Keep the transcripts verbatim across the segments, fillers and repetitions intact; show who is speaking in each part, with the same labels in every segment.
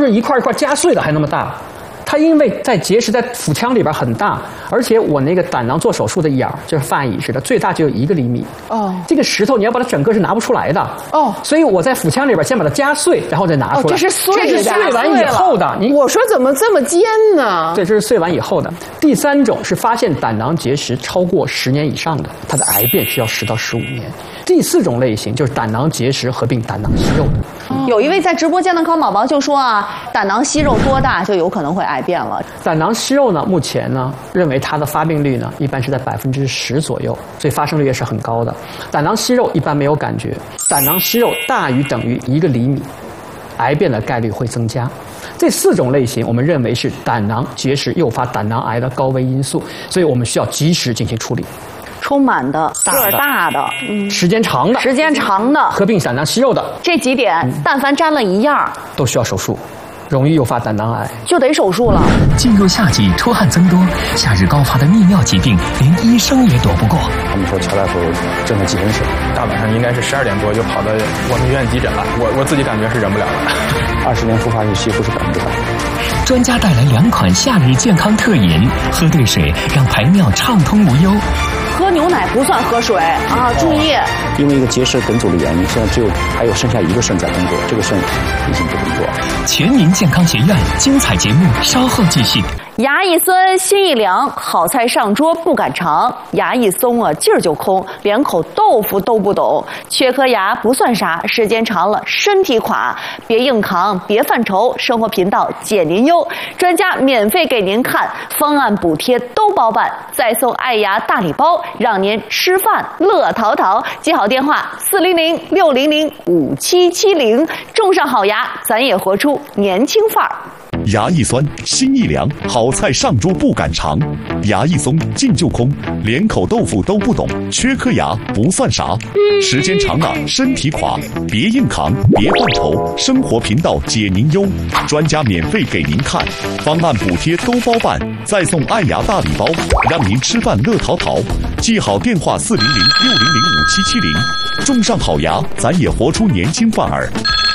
Speaker 1: 是一块一块夹碎的还那么大。它因为在结石在腹腔里边很大，而且我那个胆囊做手术的眼儿就是发椅似的，最大就有一个厘米。哦，这个石头你要把它整个是拿不出来的。哦，所以我在腹腔里边先把它夹碎，然后再拿出来。
Speaker 2: 哦，这是碎的，
Speaker 1: 这是碎完以后的。你
Speaker 2: 我说怎么这么尖呢？
Speaker 1: 对，这是碎完以后的。第三种是发现胆囊结石超过十年以上的，它的癌变需要十到十五年。第四种类型就是胆囊结石合并胆囊息肉的。
Speaker 3: 嗯、有一位在直播间的康宝宝就说啊，胆囊息肉多大就有可能会癌变了。
Speaker 1: 胆囊息肉呢，目前呢认为它的发病率呢一般是在百分之十左右，所以发生率也是很高的。胆囊息肉一般没有感觉，胆囊息肉大于等于一个厘米，癌变的概率会增加。这四种类型我们认为是胆囊结石诱发胆囊癌的高危因素，所以我们需要及时进行处理。
Speaker 3: 充满的、个儿大的、
Speaker 1: 嗯、时间长的、
Speaker 3: 时间长的、
Speaker 1: 合并胆囊息肉的，
Speaker 3: 这几点，嗯、但凡沾了一样，
Speaker 1: 都需要手术，容易诱发胆囊癌，
Speaker 3: 就得手术了。
Speaker 4: 进入夏季，出汗增多，夏日高发的泌尿疾病，连医生也躲不过。
Speaker 5: 他们说乔大夫正在急诊室，
Speaker 6: 大晚上应该是十二点多就跑到我们医院急诊了。我我自己感觉是忍不了了。
Speaker 5: 二十年复发率几乎是百分之百。
Speaker 4: 专家带来两款夏日健康特饮，喝对水让排尿畅通无忧。
Speaker 3: 喝牛奶不算喝水啊！注意，
Speaker 5: 因为一个结石梗阻的原因，现在只有还有剩下一个肾在工作，这个肾已经不工作。
Speaker 4: 全民健康学院精彩节目稍后继续。
Speaker 3: 牙一酸心一凉，好菜上桌不敢尝。牙一松啊，劲儿就空，连口豆腐都不懂。缺颗牙不算啥，时间长了身体垮。别硬扛，别犯愁，生活频道解您忧，专家免费给您看，方案补贴都包办，再送爱牙大礼包，让您吃饭乐淘淘。记好电话四零零六零零五七七零，种上好牙，咱也活出年轻范儿。
Speaker 7: 牙一酸心一凉，好菜上桌不敢尝。牙一松进就空，连口豆腐都不懂。缺颗牙不算啥，时间长了身体垮。别硬扛，别犯愁，生活频道解您忧，专家免费给您看，方案补贴都包办，再送爱牙大礼包，让您吃饭乐淘淘。记好电话四零零六零零五七七零，种上好牙，咱也活出年轻范儿。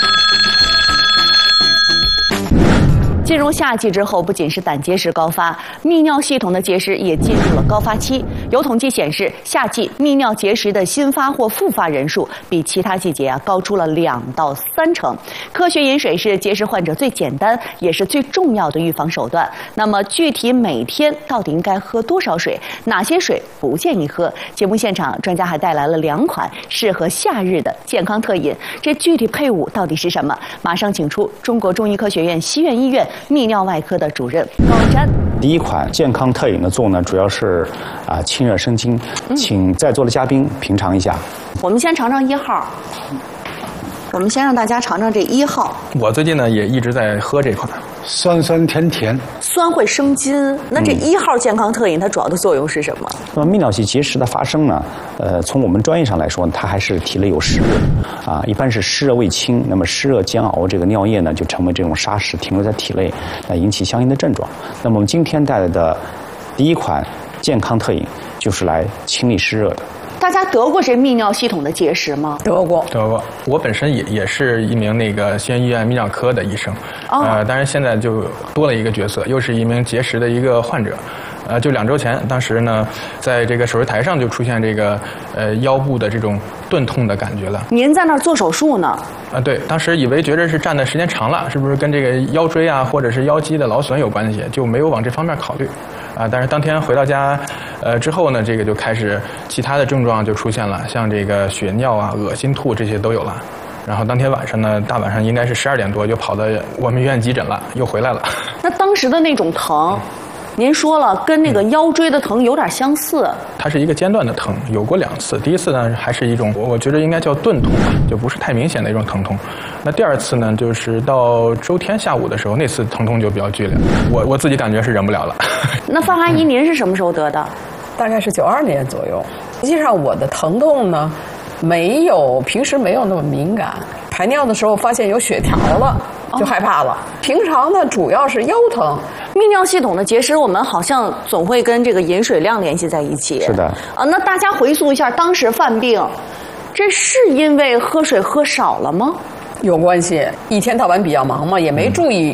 Speaker 3: 进入夏季之后，不仅是胆结石高发，泌尿系统的结石也进入了高发期。有统计显示，夏季泌尿结石的新发或复发人数比其他季节啊高出了两到三成。科学饮水是结石患者最简单也是最重要的预防手段。那么具体每天到底应该喝多少水？哪些水不建议喝？节目现场专家还带来了两款适合夏日的健康特饮，这具体配伍到底是什么？马上请出中国中医科学院西苑医院泌尿外科的主任高瞻。
Speaker 5: 第一款健康特饮的作用呢，主要是啊清热生津，请在座的嘉宾品尝一下。
Speaker 3: 我们先尝尝一号，我们先让大家尝尝这一号。
Speaker 6: 我最近呢也一直在喝这款，
Speaker 8: 酸酸甜甜，
Speaker 3: 酸会生津。那这一号健康特饮它主要的作用是什么？
Speaker 5: 那么泌尿系结石的发生呢，呃，从我们专业上来说，它还是体内有湿热啊，一般是湿热未清，那么湿热煎熬这个尿液呢，就成为这种砂石停留在体内，那引起相应的症状。那么我们今天带来的第一款健康特饮就是来清理湿热的。
Speaker 3: 大家得过这泌尿系统的结石吗？
Speaker 2: 得过，
Speaker 6: 得过。我本身也也是一名那个西苑医院泌尿科的医生，
Speaker 3: 哦、
Speaker 6: 呃，但是现在就多了一个角色，又是一名结石的一个患者。呃，就两周前，当时呢，在这个手术台上就出现这个呃腰部的这种钝痛的感觉了。
Speaker 3: 您在那儿做手术呢？
Speaker 6: 啊，对，当时以为觉得是站的时间长了，是不是跟这个腰椎啊或者是腰肌的劳损有关系，就没有往这方面考虑。啊，但是当天回到家，呃之后呢，这个就开始其他的症状就出现了，像这个血尿啊、恶心吐这些都有了。然后当天晚上呢，大晚上应该是十二点多就跑到我们医院急诊了，又回来了。
Speaker 3: 那当时的那种疼，您说了跟那个腰椎的疼有点相似。
Speaker 6: 它是一个间断的疼，有过两次。第一次呢还是一种我觉得应该叫钝痛吧，就不是太明显的一种疼痛。那第二次呢，就是到周天下午的时候，那次疼痛就比较剧烈，我我自己感觉是忍不了了。
Speaker 3: 那方阿姨，您是什么时候得的？
Speaker 2: 大概是九二年左右。实际上我的疼痛呢，没有平时没有那么敏感，排尿的时候发现有血条了，就害怕了。平常呢，主要是腰疼。
Speaker 3: 泌尿系统的结石，我们好像总会跟这个饮水量联系在一起。
Speaker 5: 是的。
Speaker 3: 啊，那大家回溯一下当时犯病，这是因为喝水喝少了吗？
Speaker 2: 有关系，一天到晚比较忙嘛，也没注意